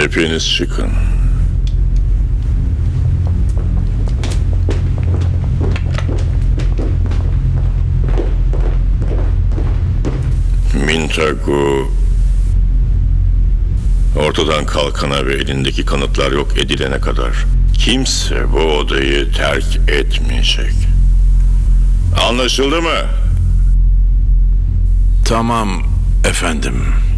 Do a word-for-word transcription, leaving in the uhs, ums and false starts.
Hepiniz çıkın. Mintagu ortadan kalkana ve elindeki kanıtlar yok edilene kadar kimse bu odayı terk etmeyecek. Anlaşıldı mı? Tamam efendim.